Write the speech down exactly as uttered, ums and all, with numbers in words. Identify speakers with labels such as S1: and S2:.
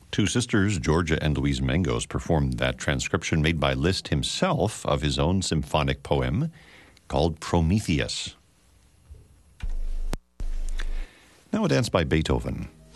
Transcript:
S1: Two sisters, Georgia and Louise Mangos, performed that transcription made by Liszt himself of his own symphonic poem called Prometheus. Now a dance by Beethoven.